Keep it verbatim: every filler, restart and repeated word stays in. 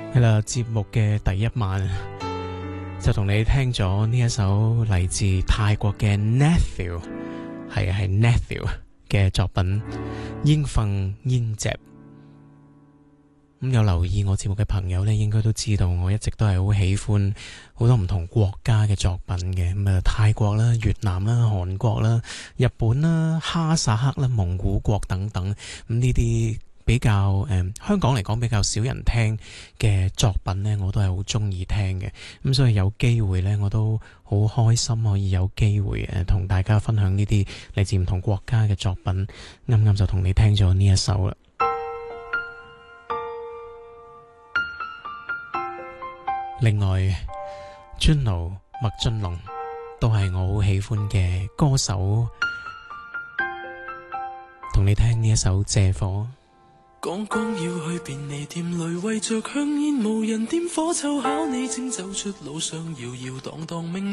係啦，節目嘅第一晚就同你聽咗呢一首嚟自泰國嘅 Nephew， 係係 Nephew 嘅作品《應份應接》。咁有留意我節目嘅朋友呢，應該都知道我一直都係好喜歡好多唔同國家嘅作品嘅。咁啊，泰國啦、越南啦、韓國啦、日本啦、哈薩克啦、蒙古國等等。咁呢啲比較誒、嗯、香港嚟講比較少人聽嘅作品呢，我都係好中意聽嘅。咁所以有機會呢，我都好開心可以有機會誒同大家分享呢啲嚟自唔同國家嘅作品。啱啱就同你聽咗呢一首啦。另外 Juno 麥浚龍都係我好喜歡嘅歌手，同你聽呢一首借火。 剛剛要去便利店裏，為着香煙無人點火，湊巧你正走出路上，搖搖蕩蕩明